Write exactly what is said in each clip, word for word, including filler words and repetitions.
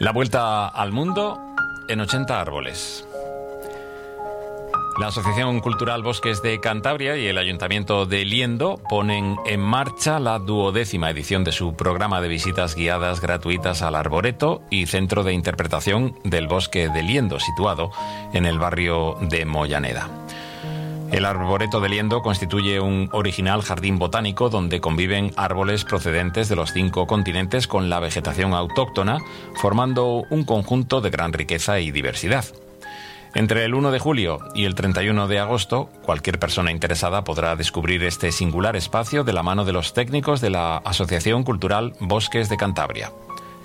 La vuelta al mundo en ochenta árboles. La Asociación Cultural Bosques de Cantabria y el Ayuntamiento de Liendo ponen en marcha la duodécima edición de su programa de visitas guiadas gratuitas al Arboreto y Centro de Interpretación del Bosque de Liendo, situado en el barrio de Mollaneda. El Arboreto de Liendo constituye un original jardín botánico donde conviven árboles procedentes de los cinco continentes con la vegetación autóctona, formando un conjunto de gran riqueza y diversidad. Entre el uno de julio y el treinta y uno de agosto, cualquier persona interesada podrá descubrir este singular espacio de la mano de los técnicos de la Asociación Cultural Bosques de Cantabria.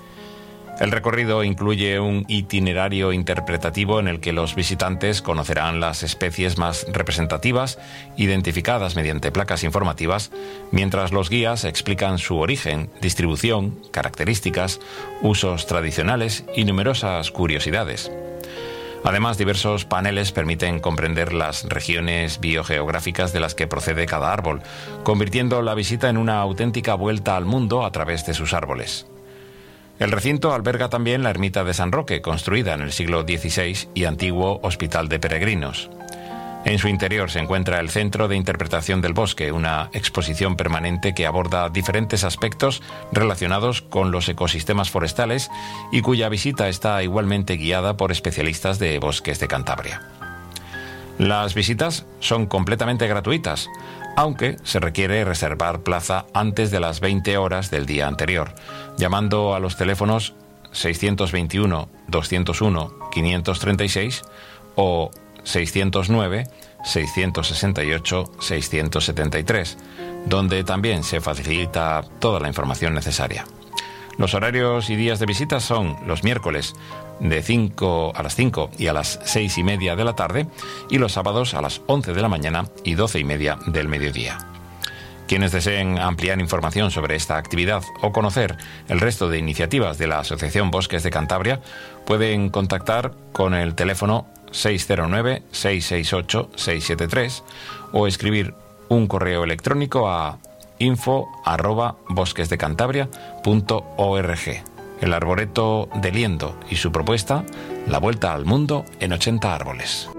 El recorrido incluye un itinerario interpretativo en el que los visitantes conocerán las especies más representativas, identificadas mediante placas informativas, mientras los guías explican su origen, distribución, características, usos tradicionales y numerosas curiosidades. Además, diversos paneles permiten comprender las regiones biogeográficas de las que procede cada árbol, convirtiendo la visita en una auténtica vuelta al mundo a través de sus árboles. El recinto alberga también la ermita de San Roque, construida en el siglo dieciséis y antiguo hospital de peregrinos. En su interior se encuentra el Centro de Interpretación del Bosque, una exposición permanente que aborda diferentes aspectos relacionados con los ecosistemas forestales y cuya visita está igualmente guiada por especialistas de bosques de Cantabria. Las visitas son completamente gratuitas, aunque se requiere reservar plaza antes de las veinte horas del día anterior, llamando a los teléfonos seiscientos veintiuno, doscientos uno, quinientos treinta y seis o seiscientos nueve, seiscientos sesenta y ocho, seiscientos setenta y tres, donde también se facilita toda la información necesaria. Los horarios y días de visita son los miércoles de cinco a las cinco y a las seis y media de la tarde y los sábados a las once de la mañana y doce y media del mediodía. Quienes deseen ampliar información sobre esta actividad o conocer el resto de iniciativas de la Asociación Bosques de Cantabria pueden contactar con el teléfono seis cero nueve, seis seis ocho, seis siete tres o escribir un correo electrónico a info arroba bosquesdecantabria punto org. El Arboreto de Liendo y su propuesta, la vuelta al mundo en ochenta árboles.